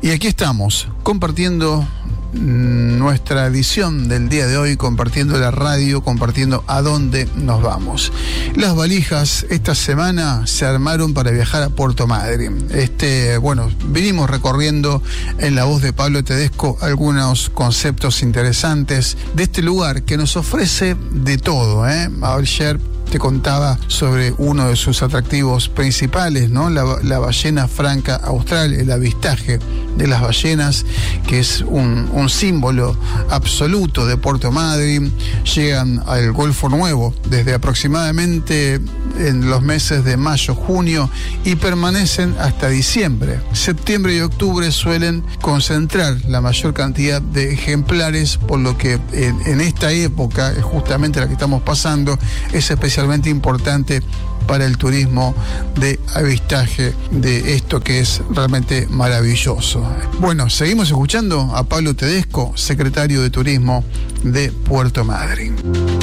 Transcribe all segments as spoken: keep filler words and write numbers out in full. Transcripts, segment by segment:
Y aquí estamos, compartiendo nuestra edición del día de hoy, compartiendo la radio, compartiendo a dónde nos vamos. Las valijas esta semana se armaron para viajar a Puerto Madryn. Este, bueno, vinimos recorriendo en la voz de Pablo Tedesco algunos conceptos interesantes de este lugar que nos ofrece de todo, ¿eh? Ayer te contaba sobre uno de sus atractivos principales, ¿no? La, la ballena franca austral, el avistaje de las ballenas, que es un, un símbolo absoluto de Puerto Madryn. Llegan al Golfo Nuevo desde aproximadamente en los meses de mayo, junio y permanecen hasta diciembre. Septiembre y octubre suelen concentrar la mayor cantidad de ejemplares, por lo que en, en esta época, justamente la que estamos pasando, es especialmente importante para el turismo de avistaje de esto que es realmente maravilloso. Bueno, seguimos escuchando a Pablo Tedesco, secretario de Turismo de Puerto Madryn.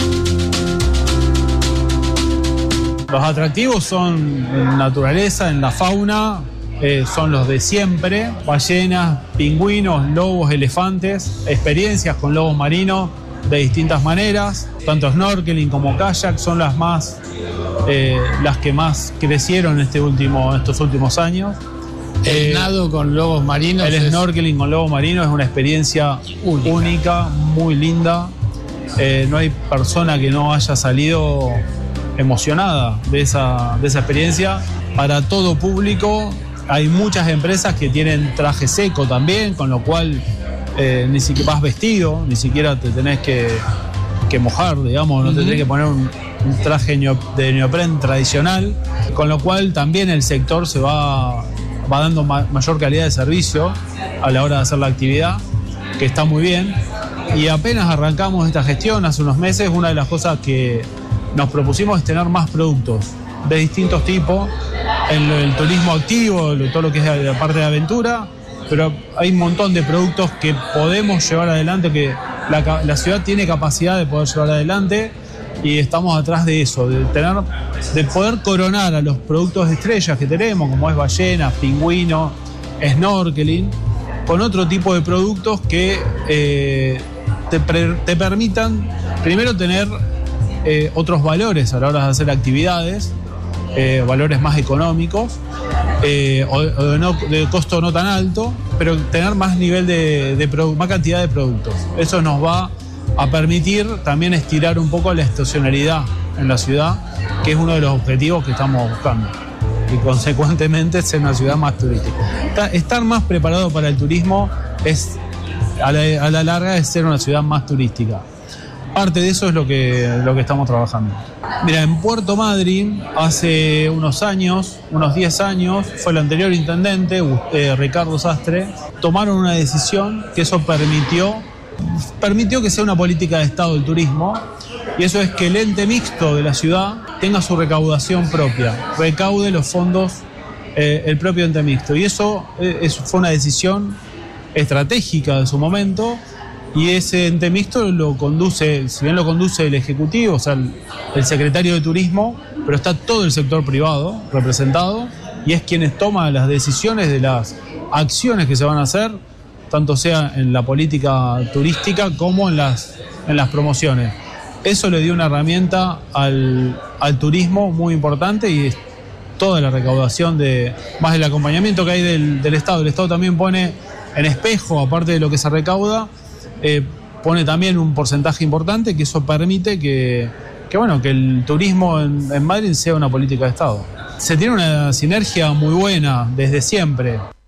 Los atractivos son en naturaleza, en la fauna, eh, son los de siempre: ballenas, pingüinos, lobos, elefantes, experiencias con lobos marinos de distintas maneras, tanto snorkeling como kayak son las más eh, las que más crecieron este último, estos últimos años. El eh, nado con lobos marinos. El es... snorkeling con lobos marinos es una experiencia única, única muy linda. Eh, no hay persona que no haya salido emocionada de esa, de esa experiencia. Para todo público, hay muchas empresas que tienen traje seco también, con lo cual Eh, ni siquiera vas vestido, ni siquiera te tenés que, que mojar, digamos, no te tenés que poner un, un traje de neopren tradicional, con lo cual también el sector se va, va dando ma mayor calidad de servicio a la hora de hacer la actividad, que está muy bien. Y apenas arrancamos esta gestión hace unos meses, una de las cosas que nos propusimos es tener más productos de distintos tipos en el turismo activo, todo lo que es la parte de aventura. Pero hay un montón de productos que podemos llevar adelante, que la, la ciudad tiene capacidad de poder llevar adelante, y estamos atrás de eso, de tener, de poder coronar a los productos estrellas que tenemos, como es ballena, pingüino, snorkeling, con otro tipo de productos que eh, te, pre, te permitan primero tener eh, otros valores a la hora de hacer actividades, eh, valores más económicos, Eh, o, o de, no, de costo no tan alto, pero tener más nivel de, de más cantidad de productos. Eso nos va a permitir también estirar un poco la estacionalidad en la ciudad, que es uno de los objetivos que estamos buscando, y consecuentemente ser una ciudad más turística. Estar más preparado para el turismo es, a la, a la larga, es ser una ciudad más turística. Parte de eso es lo que, lo que estamos trabajando. Mira, en Puerto Madryn, hace unos años, unos diez años, fue el anterior intendente, eh, Ricardo Sastre, tomaron una decisión que eso permitió, permitió que sea una política de Estado el turismo, y eso es que el ente mixto de la ciudad tenga su recaudación propia, recaude los fondos eh, el propio ente mixto. Y eso, eh, eso fue una decisión estratégica de su momento. Y ese ente mixto lo conduce, si bien lo conduce el Ejecutivo, o sea, el, el secretario de Turismo, pero está todo el sector privado representado, y es quienes toman las decisiones de las acciones que se van a hacer, tanto sea en la política turística como en las, en las promociones. Eso le dio una herramienta al, al turismo muy importante, y es toda la recaudación, de más el acompañamiento que hay del, del Estado. El Estado también pone en espejo, aparte de lo que se recauda, Eh, pone también un porcentaje importante, que eso permite que, que, bueno, que el turismo en, en Madryn sea una política de Estado. Se tiene una sinergia muy buena desde siempre.